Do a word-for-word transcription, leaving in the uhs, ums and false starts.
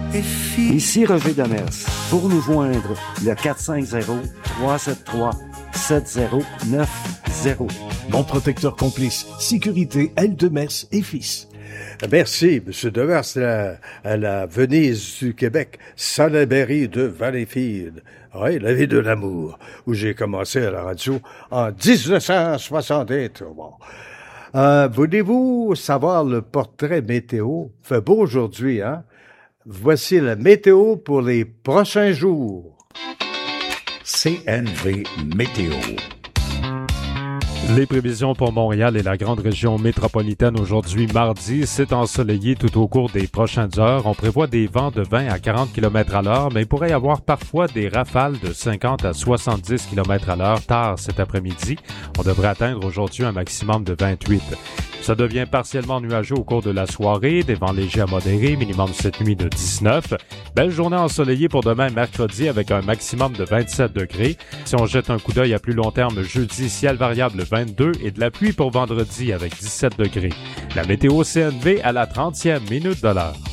Ici Roger Demers. Pour nous joindre, le quatre cinq zéro, trois sept trois, sept zéro neuf zéro. Mon protecteur complice, sécurité L. Demers et Fils. Merci, M. Demers, à, à la Venise du Québec, Salaberry de Valleyfield. Oui, la vie de l'amour, où j'ai commencé à la radio en dix-neuf cent soixante-trois. Euh, voulez-vous savoir le portrait météo? Fait beau aujourd'hui, hein? Voici la météo pour les prochains jours. C N V Météo. Les prévisions pour Montréal et la grande région métropolitaine aujourd'hui, mardi, c'est ensoleillé tout au cours des prochaines heures. On prévoit des vents de vingt à quarante kilomètres à l'heure, mais il pourrait y avoir parfois des rafales de cinquante à soixante-dix kilomètres à l'heure tard cet après-midi. On devrait atteindre aujourd'hui un maximum de vingt-huit. Ça devient partiellement nuageux au cours de la soirée, des vents légers à modérés, minimum cette nuit de dix-neuf. Belle journée ensoleillée pour demain mercredi avec un maximum de vingt-sept degrés. Si on jette un coup d'œil à plus long terme, jeudi, ciel variable vingt-deux et de la pluie pour vendredi avec dix-sept degrés. La météo C N V à la trentième minute de l'heure.